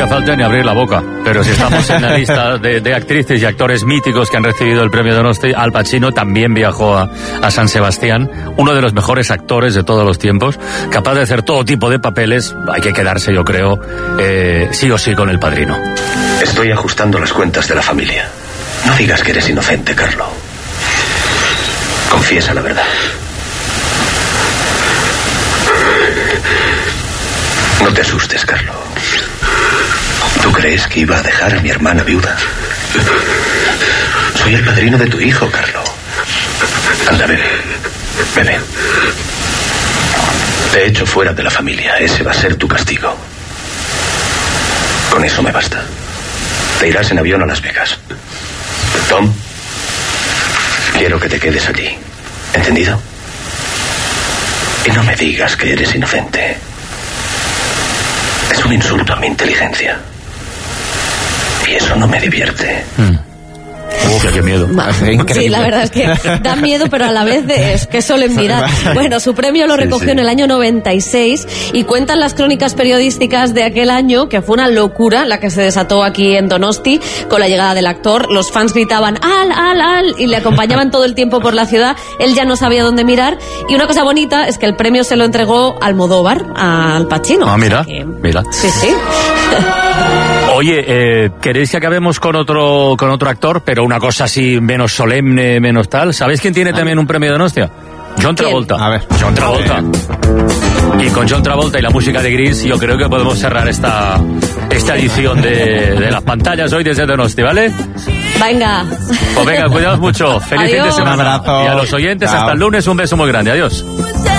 hacía falta ni abrir la boca. Pero si estamos en la lista de actrices y actores míticos que han recibido el premio Donosti, Al Pacino también viajó a San Sebastián, uno de los mejores actores de todos los tiempos, capaz de hacer todo tipo de papeles. Hay que quedarse, yo creo, sí o sí con El Padrino. Estoy ajustando las cuentas de la familia. No digas que eres inocente, Carlo. Confiesa la verdad. No te asustes, Carlo. ¿Tú crees que iba a dejar a mi hermana viuda? Soy el padrino de tu hijo, Carlo. Anda, bebe. Bebe. Te he hecho fuera de la familia. Ese va a ser tu castigo. Con eso me basta. Te irás en avión a Las Vegas. Tom, quiero que te quedes allí. ¿Entendido? Y no me digas que eres inocente. Es un insulto a mi inteligencia. Y eso no me divierte. Qué miedo. Sí, la verdad es que da miedo, pero a la vez es que solemnidad. Bueno, su premio lo recogió en el año 96 y cuentan las crónicas periodísticas de aquel año que fue una locura la que se desató aquí en Donosti con la llegada del actor. Los fans gritaban Al, y le acompañaban todo el tiempo por la ciudad. Él ya no sabía dónde mirar. Y una cosa bonita es que el premio se lo entregó Almodóvar, a Al Pacino. Ah, mira, mira. Sí. Oye, ¿queréis que acabemos con otro actor, pero una cosa así menos solemne, menos tal? ¿Sabéis quién tiene también un premio de Donostia? John Travolta. A ver. John Travolta. Y con John Travolta y la música de Grease, yo creo que podemos cerrar esta edición de las pantallas hoy desde Donosti, ¿vale? Venga. Pues venga, cuidaos mucho. Feliz fin de semana. Un abrazo. Y a los oyentes, hasta el lunes, un beso muy grande. Adiós.